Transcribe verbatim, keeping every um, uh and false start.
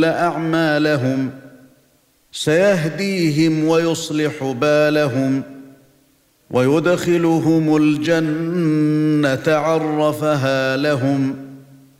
أعمالهم سيهديهم ويصلح بالهم ويدخلهم الجنة عرفها لهم